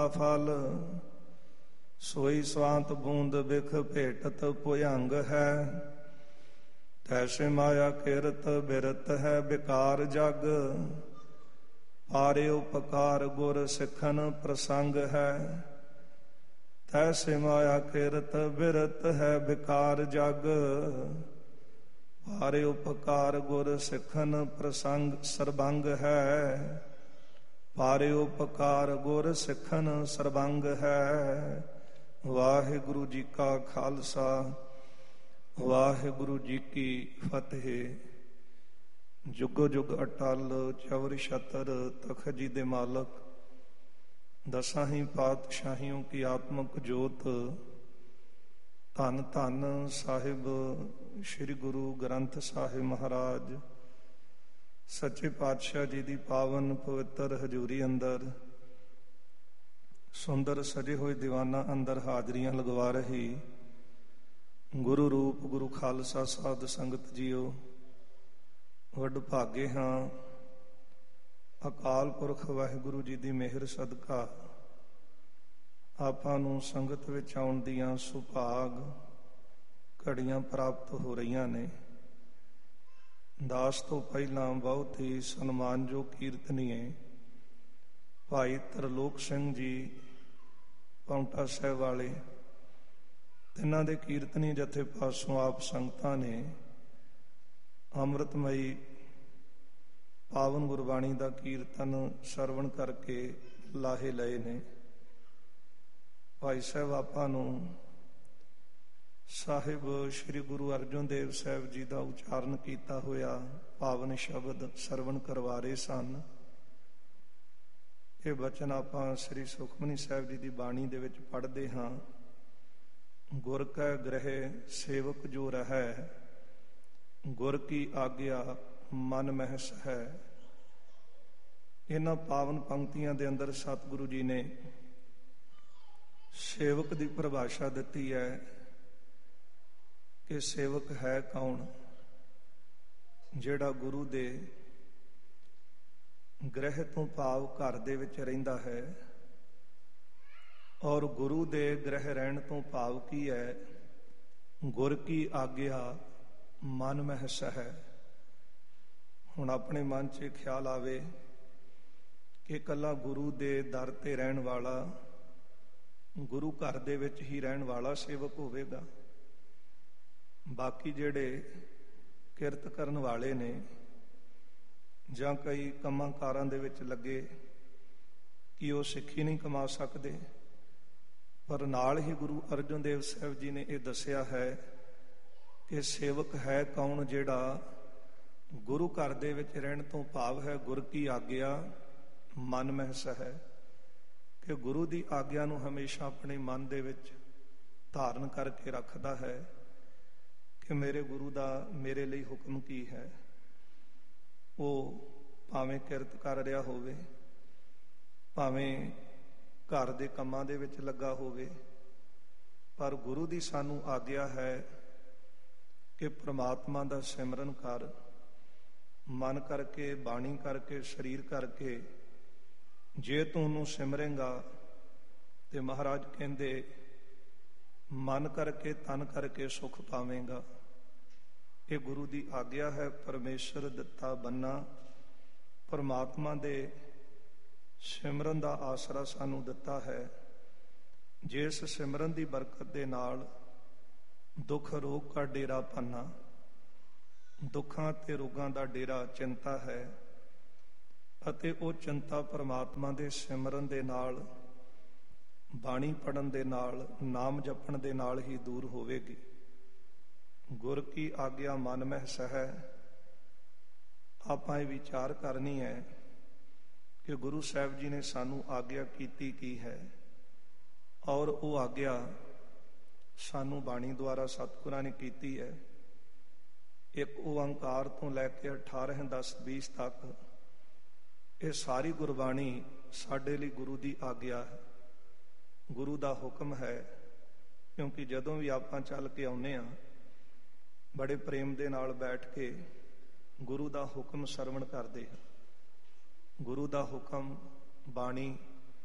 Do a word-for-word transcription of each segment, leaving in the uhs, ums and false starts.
ਫਲ ਸੋਈ ਸਵਾਂਤ ਬੂੰਦ ਬਿਖ ਭੇਟਤ ਭੁਯੰਗ ਹੈ। ਤੈਸੇ ਮਾਇਆ ਕਿਰਤ ਬਿਰਤ ਹੈ ਬਿਕਾਰ ਜਗ। ਪਾਰੇ ਉਪਕਾਰ ਗੁਰ ਸਿੱਖਨ ਪ੍ਰਸੰਗ ਹੈ। ਤੈਸੇ ਮਾਇਆ ਕਿਰਤ ਬਿਰਤ ਹੈ ਬਿਕਾਰ ਜਗ। ਪਾਰੇ ਉਪਕਾਰ ਗੁਰ ਸਿੱਖਨ ਪ੍ਰਸੰਗ ਸਰਬੰਗ ਹੈ। ਪਾਰੇ ਉਪਕਾਰ ਗੁਰ ਸਿੱਖਨ ਸਰਬੰਗ ਹੈ। ਵਾਹਿਗੁਰੂ ਜੀ ਕਾ ਖਾਲਸਾ ਵਾਹਿਗੁਰੂ ਜੀ ਕੀ ਫਤਿਹ। ਜੁਗੋ ਜੁਗ ਅਟਲ ਚਵਰ ਛਤਰ ਤਖਤ ਜੀ ਦੇ ਮਾਲਕ ਦਸਾਂ ਹੀ ਪਾਤਸ਼ਾਹੀਆਂ ਕੀ ਆਤਮਕ ਜੋਤ ਧੰਨ ਧੰਨ ਸਾਹਿਬ ਸ੍ਰੀ ਗੁਰੂ ਗ੍ਰੰਥ ਸਾਹਿਬ ਮਹਾਰਾਜ ਸੱਚੇ ਪਾਤਸ਼ਾਹ ਜੀ ਦੀ ਪਾਵਨ ਪਵਿੱਤਰ ਹਜ਼ੂਰੀ ਅੰਦਰ ਸੁੰਦਰ ਸਜੇ ਹੋਏ ਦੀਵਾਨਾਂ ਅੰਦਰ ਹਾਜ਼ਰੀਆਂ ਲਗਵਾ ਰਹੀ ਗੁਰੂ ਰੂਪ ਗੁਰੂ ਖਾਲਸਾ ਸਾਧ ਸੰਗਤ ਜੀਓ, ਵੱਡ ਭਾਗੇ ਹਾਂ ਅਕਾਲ ਪੁਰਖ ਵਾਹਿਗੁਰੂ ਜੀ ਦੀ ਮਿਹਰ ਸਦਕਾ ਆਪਾਂ ਨੂੰ ਸੰਗਤ ਵਿੱਚ ਆਉਣ ਦੀਆਂ ਸੁਭਾਗ ਘੜੀਆਂ ਪ੍ਰਾਪਤ ਹੋ ਰਹੀਆਂ ਨੇ। ਦਾਸ ਤੋਂ ਪਹਿਲਾਂ ਬਹੁਤ ਹੀ ਸਨਮਾਨਯੋਗ ਕੀਰਤਨੀਏ ਭਾਈ ਤਰਲੋਕ ਸਿੰਘ ਜੀ ਪਾਉਂਟਾ ਸਾਹਿਬ ਵਾਲੇ, ਤਿੰਨਾਂ ਦੇ ਕੀਰਤਨੀ ਜਥੇ ਪਾਸੋਂ ਆਪ ਸੰਗਤਾਂ ਨੇ ਅੰਮ੍ਰਿਤਮਈ ਪਾਵਨ ਗੁਰਬਾਣੀ ਦਾ ਕੀਰਤਨ ਸਰਵਣ ਕਰਕੇ ਲਾਹੇ ਲਏ ਨੇ। ਭਾਈ ਸਾਹਿਬ ਆਪਾਂ ਨੂੰ ਸਾਹਿਬ ਸ੍ਰੀ ਗੁਰੂ ਅਰਜਨ ਦੇਵ ਸਾਹਿਬ ਜੀ ਦਾ ਉਚਾਰਨ ਕੀਤਾ ਹੋਇਆ ਪਾਵਨ ਸ਼ਬਦ ਸਰਵਣ ਕਰਵਾ ਰਹੇ ਸਨ। ਇਹ ਬਚਨ ਆਪਾਂ ਸ੍ਰੀ ਸੁਖਮਨੀ ਸਾਹਿਬ ਜੀ ਦੀ ਬਾਣੀ ਦੇ ਵਿੱਚ ਪੜ੍ਹਦੇ ਹਾਂ। ਗੁਰ ਕੈ ਗ੍ਰਹਿ ਸੇਵਕ ਜੋ ਰਹੈ, ਗੁਰ ਕੀ ਆਗਿਆ ਮਨ ਮਹਿ ਸਹੈ। ਇਹਨਾਂ ਪਾਵਨ ਪੰਕਤੀਆਂ ਦੇ ਅੰਦਰ ਸਤਿਗੁਰੂ ਜੀ ਨੇ ਸੇਵਕ ਦੀ ਪਰਿਭਾਸ਼ਾ ਦਿੱਤੀ ਹੈ ਕਿ ਸੇਵਕ ਹੈ ਕੌਣ? ਜਿਹੜਾ ਗੁਰੂ ਦੇ ਗ੍ਰਹਿ ਤੋਂ ਭਾਵ ਘਰ ਦੇ ਵਿੱਚ ਰਹਿੰਦਾ ਹੈ। ਔਰ ਗੁਰੂ ਦੇ ਗ੍ਰਹਿ ਰਹਿਣ ਤੋਂ ਭਾਵ ਕੀ ਹੈ? ਗੁਰ ਕੀ ਆਗਿਆ ਮਨ ਮਹਿ ਸਹੈ। ਹੁਣ ਆਪਣੇ ਮਨ 'ਚ ਖਿਆਲ ਆਵੇ ਕਿ ਇਕੱਲਾ ਗੁਰੂ ਦੇ ਦਰ ਤੇ ਰਹਿਣ ਵਾਲਾ, ਗੁਰੂ ਘਰ ਦੇ ਵਿੱਚ ਹੀ ਰਹਿਣ ਵਾਲਾ ਸੇਵਕ ਹੋਵੇਗਾ। ਬਾਕੀ ਜਿਹੜੇ ਕਿਰਤ ਕਰਨ ਵਾਲੇ ਨੇ ਜਾਂ ਕਈ ਕੰਮਾਂ ਕਾਰਾਂ ਦੇ ਵਿੱਚ ਲੱਗੇ ਕਿ ਉਹ ਸਿੱਖੀ ਨਹੀਂ ਕਮਾ ਸਕਦੇ। ਪਰ ਨਾਲ ਹੀ ਗੁਰੂ ਅਰਜਨ ਦੇਵ ਸਾਹਿਬ ਜੀ ਨੇ ਇਹ ਦੱਸਿਆ ਹੈ ਕਿ ਸੇਵਕ ਹੈ ਕੌਣ? ਜਿਹੜਾ ਗੁਰੂ ਘਰ ਦੇ ਵਿੱਚ ਰਹਿਣ ਤੋਂ ਭਾਵ ਹੈ ਗੁਰ ਕੀ ਆਗਿਆ ਮਨ ਮਹਿ ਸਹੈ, ਕਿ ਗੁਰੂ ਦੀ ਆਗਿਆ ਨੂੰ ਹਮੇਸ਼ਾ ਆਪਣੇ ਮਨ ਦੇ ਵਿੱਚ ਧਾਰਨ ਕਰਕੇ ਰੱਖਦਾ ਹੈ ਕਿ ਮੇਰੇ ਗੁਰੂ ਦਾ ਮੇਰੇ ਲਈ ਹੁਕਮ ਕੀ ਹੈ। ਉਹ ਭਾਵੇਂ ਕਿਰਤ ਕਰ ਰਿਹਾ ਹੋਵੇ, ਭਾਵੇਂ ਘਰ ਦੇ ਕੰਮਾਂ ਦੇ ਵਿੱਚ ਲੱਗਾ ਹੋਵੇ, ਪਰ ਗੁਰੂ ਦੀ ਸਾਨੂੰ ਆਗਿਆ ਹੈ ਕਿ ਪ੍ਰਮਾਤਮਾ ਦਾ ਸਿਮਰਨ ਕਰ, ਮਨ ਕਰਕੇ, ਬਾਣੀ ਕਰਕੇ, ਸਰੀਰ ਕਰਕੇ। ਜੇ ਤੂੰ ਉਹਨੂੰ ਸਿਮਰੇਂਗਾ ਤੇ ਮਹਾਰਾਜ ਕਹਿੰਦੇ ਮਨ ਕਰਕੇ, ਤਨ ਕਰਕੇ ਸੁਖ ਪਾਵੇਂਗਾ। ਇਹ ਗੁਰੂ ਦੀ ਆਗਿਆ ਹੈ। ਪਰਮੇਸ਼ਰ ਦਿੱਤਾ ਬੰਨਾ, ਪਰਮਾਤਮਾ ਦੇ ਸਿਮਰਨ ਦਾ ਆਸਰਾ ਸਾਨੂੰ ਦਿੱਤਾ ਹੈ। ਜਿਸ ਸਿਮਰਨ ਦੀ ਬਰਕਤ ਦੇ ਨਾਲ ਦੁੱਖ ਰੋਗ ਦਾ ਡੇਰਾ ਪੰਨਾ, ਦੁੱਖਾਂ ਤੇ ਰੋਗਾਂ ਦਾ ਡੇਰਾ ਚਿੰਤਾ ਹੈ, ਅਤੇ ਉਹ ਚਿੰਤਾ ਪਰਮਾਤਮਾ ਦੇ ਸਿਮਰਨ ਦੇ ਨਾਲ, ਬਾਣੀ ਪੜ੍ਹਨ ਦੇ ਨਾਲ, ਨਾਮ ਜਪਣ ਦੇ ਨਾਲ ਹੀ ਦੂਰ ਹੋਵੇਗੀ। ਗੁਰ ਕੀ ਆਗਿਆ ਮਨ ਮਹਿ ਸਹੈ। ਆਪਾਂ ਇਹ ਵਿਚਾਰ ਕਰਨੀ ਹੈ ਕਿ ਗੁਰੂ ਸਾਹਿਬ ਜੀ ਨੇ ਸਾਨੂੰ ਆਗਿਆ ਕੀਤੀ ਕੀ ਹੈ, ਔਰ ਉਹ ਆਗਿਆ ਸਾਨੂੰ ਬਾਣੀ ਦੁਆਰਾ ਸਤਿਗੁਰਾਂ ਨੇ ਕੀਤੀ ਹੈ। ਇੱਕ ਓਅੰਕਾਰ ਤੋਂ ਲੈ ਕੇ ਅਠਾਰਾਂ ਦਸ ਵੀਹ ਤੱਕ ਇਹ ਸਾਰੀ ਗੁਰਬਾਣੀ ਸਾਡੇ ਲਈ ਗੁਰੂ ਦੀ ਆਗਿਆ ਹੈ, ਗੁਰੂ ਦਾ ਹੁਕਮ ਹੈ। ਕਿਉਂਕਿ ਜਦੋਂ ਵੀ ਆਪਾਂ ਚੱਲ ਕੇ ਆਉਂਦੇ ਹਾਂ, ਬੜੇ ਪ੍ਰੇਮ ਦੇ ਨਾਲ ਬੈਠ ਕੇ ਗੁਰੂ ਦਾ ਹੁਕਮ ਸਰਵਣ ਕਰਦੇ ਹਾਂ। ਗੁਰੂ ਦਾ ਹੁਕਮ ਬਾਣੀ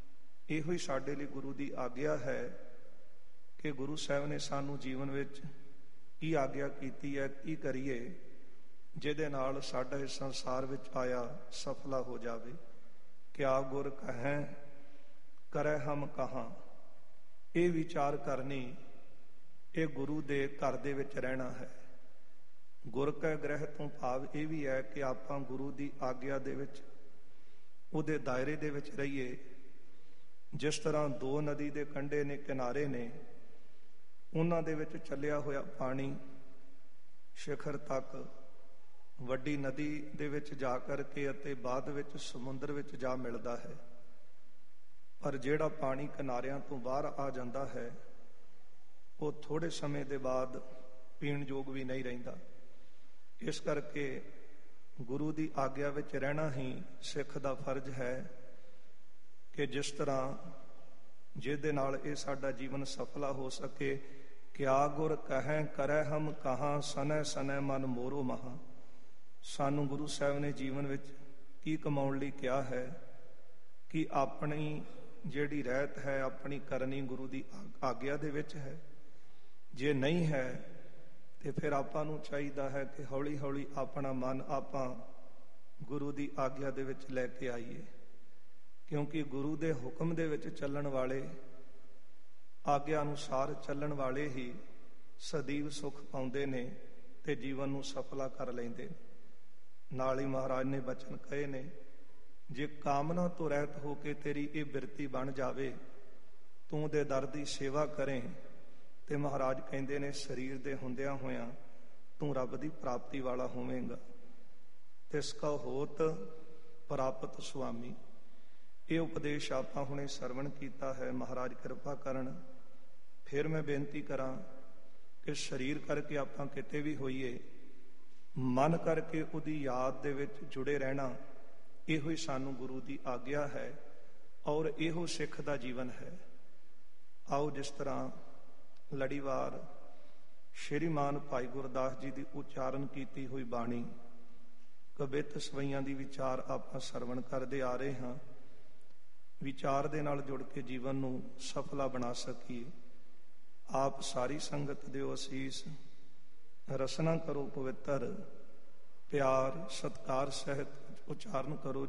ਇਹੋ ਹੀ ਸਾਡੇ ਲਈ ਗੁਰੂ ਦੀ ਆਗਿਆ ਹੈ ਕਿ ਗੁਰੂ ਸਾਹਿਬ ਨੇ ਸਾਨੂੰ ਜੀਵਨ ਵਿੱਚ ਕੀ ਆਗਿਆ ਕੀਤੀ ਹੈ, ਕੀ ਕਰੀਏ ਜਿਹਦੇ ਨਾਲ ਸਾਡਾ ਇਸ ਸੰਸਾਰ ਵਿੱਚ ਆਇਆ ਸਫਲਾ ਹੋ ਜਾਵੇ। ਕਿਆ ਗੁਰ ਕਹੈ ਕਰੈ ਹਮ ਕਹਾਂ, ਇਹ ਵਿਚਾਰ ਕਰਨੀ, ਇਹ ਗੁਰੂ ਦੇ ਘਰ ਦੇ ਵਿੱਚ ਰਹਿਣਾ ਹੈ। ਗੁਰ ਕੈ ਗ੍ਰਹਿ ਤੋਂ ਭਾਵ ਇਹ ਵੀ ਹੈ ਕਿ ਆਪਾਂ ਗੁਰੂ ਦੀ ਆਗਿਆ ਦੇ ਵਿੱਚ, ਉਹਦੇ ਦਾਇਰੇ ਦੇ ਵਿੱਚ ਰਹੀਏ। ਜਿਸ ਤਰ੍ਹਾਂ ਦੋ ਨਦੀ ਦੇ ਕੰਢੇ ਨੇ, ਕਿਨਾਰੇ ਨੇ, ਉਹਨਾਂ ਦੇ ਵਿੱਚ ਚੱਲਿਆ ਹੋਇਆ ਪਾਣੀ ਸਿਖਰ ਤੱਕ ਵੱਡੀ ਨਦੀ ਦੇ ਵਿੱਚ ਜਾ ਕਰਕੇ ਅਤੇ ਬਾਅਦ ਵਿੱਚ ਸਮੁੰਦਰ ਵਿੱਚ ਜਾ ਮਿਲਦਾ ਹੈ। ਪਰ ਜਿਹੜਾ ਪਾਣੀ ਕਿਨਾਰਿਆਂ ਤੋਂ ਬਾਹਰ ਆ ਜਾਂਦਾ ਹੈ ਉਹ ਥੋੜੇ ਸਮੇਂ ਦੇ ਬਾਅਦ ਪੀਣ ਯੋਗ ਵੀ ਨਹੀਂ ਰਹਿੰਦਾ। ਇਸ ਕਰਕੇ ਗੁਰੂ ਦੀ ਆਗਿਆ ਵਿੱਚ ਰਹਿਣਾ ਹੀ ਸਿੱਖ ਦਾ ਫਰਜ਼ ਹੈ ਕਿ ਜਿਸ ਤਰ੍ਹਾਂ ਜਿਹਦੇ ਨਾਲ ਇਹ ਸਾਡਾ ਜੀਵਨ ਸਫਲਾ ਹੋ ਸਕੇ। ਕਿਆ ਗੁਰ ਕਹੈ ਕਰੈ ਹਮ ਕਹਾਂ, ਸਨੈ ਸਨੈ ਮਨ ਮੋਰੋ ਮਹਾ। ਸਾਨੂੰ ਗੁਰੂ ਸਾਹਿਬ ਨੇ ਜੀਵਨ ਵਿੱਚ ਕੀ ਕਮਾਉਣ ਲਈ ਕਿਹਾ ਹੈ ਕਿ ਆਪਣੀ ਜਿਹੜੀ ਰਹਿਤ ਹੈ, ਆਪਣੀ ਕਰਨੀ ਗੁਰੂ ਦੀ ਆਗਿਆ ਦੇ ਵਿੱਚ ਹੈ। ਜੇ ਨਹੀਂ ਹੈ ਤੇ ਫਿਰ ਆਪਾਂ ਨੂੰ ਚਾਹੀਦਾ ਹੈ ਕਿ ਹੌਲੀ ਹੌਲੀ ਆਪਣਾ ਮਨ ਆਪਾਂ ਗੁਰੂ ਦੀ ਆਗਿਆ ਦੇ ਵਿੱਚ ਲੈ ਕੇ ਆਈਏ, ਕਿਉਂਕਿ ਗੁਰੂ ਦੇ ਹੁਕਮ ਦੇ ਵਿੱਚ ਚੱਲਣ ਵਾਲੇ, ਆਗਿਆ ਅਨੁਸਾਰ ਚੱਲਣ ਵਾਲੇ ਹੀ ਸਦੀਵ ਸੁਖ ਪਾਉਂਦੇ ਨੇ ਤੇ ਜੀਵਨ ਨੂੰ ਸਫਲਾ ਕਰ ਲੈਂਦੇ। ਨਾਲ ਹੀ ਮਹਾਰਾਜ ਨੇ ਬਚਨ ਕਹੇ ਨੇ, ਜੇ ਕਾਮਨਾ ਤੋਂ ਰਹਿਤ ਹੋ ਕੇ ਤੇਰੀ ਇਹ ਬਿਰਤੀ ਬਣ ਜਾਵੇ, ਤੂੰ ਦੇ ਦਰ ਦੀ ਸੇਵਾ ਕਰੇ, ਤੇ ਮਹਾਰਾਜ ਕਹਿੰਦੇ ਨੇ ਸਰੀਰ ਦੇ ਹੁੰਦਿਆਂ ਹੋਇਆਂ ਤੂੰ ਰੱਬ ਦੀ ਪ੍ਰਾਪਤੀ ਵਾਲਾ ਹੋਵੇਂਗਾ। ਤਿਸ ਕਾ ਹੋਤ ਪ੍ਰਾਪਤ ਸੁਆਮੀ। ਇਹ ਉਪਦੇਸ਼ ਆਪਾਂ ਹੁਣੇ ਸਰਵਣ ਕੀਤਾ ਹੈ। ਮਹਾਰਾਜ ਕਿਰਪਾ ਕਰਨ। ਫਿਰ ਮੈਂ ਬੇਨਤੀ ਕਰਾਂ ਕਿ ਸਰੀਰ ਕਰਕੇ ਆਪਾਂ ਕਿਤੇ ਵੀ ਹੋਈਏ, ਮਨ ਕਰਕੇ ਉਹਦੀ ਯਾਦ ਦੇ ਵਿੱਚ ਜੁੜੇ ਰਹਿਣਾ, ਇਹੋ ਹੀ ਸਾਨੂੰ ਗੁਰੂ ਦੀ ਆਗਿਆ ਹੈ ਔਰ ਇਹੋ ਸਿੱਖ ਦਾ ਜੀਵਨ ਹੈ। ਆਓ ਜਿਸ ਤਰ੍ਹਾਂ ਲੜੀਵਾਰ ਸ਼੍ਰੀਮਾਨ ਭਾਈ ਗੁਰਦਾਸ ਜੀ ਦੀ ਉਚਾਰਨ ਕੀਤੀ ਹੋਈ ਬਾਣੀ ਕਬਿੱਤ ਸਵਈਆਂ ਦੀ ਵਿਚਾਰ ਆਪਾਂ ਸਰਵਣ ਕਰਦੇ ਆ ਰਹੇ ਹਾਂ। ਵਿਚਾਰ ਦੇ ਨਾਲ ਜੁੜ ਕੇ ਜੀਵਨ ਨੂੰ ਸਫਲਾ ਬਣਾ ਸਕੀਏ। ਆਪ ਸਾਰੀ ਸੰਗਤ ਦਿਓ ਅਸੀਸ। ਰਸਨਾ ਕਰੋ ਪਵਿੱਤਰ, ਪਿਆਰ ਸਤਿਕਾਰ ਸਹਿਤ ਉਚਾਰਨ ਕਰੋ।